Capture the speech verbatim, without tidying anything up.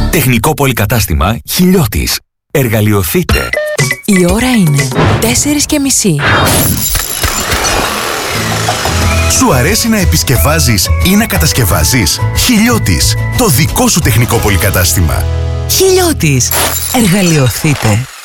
Τεχνικό πολυκατάστημα Χιλιώτης. Εργαλειοθείτε. Η ώρα είναι τέσσερις και μισή. Σου αρέσει να επισκευάζεις ή να κατασκευάζεις? Χιλιώτης, το δικό σου τεχνικό πολυκατάστημα. Χιλιώτης. Εργαλειοθείτε.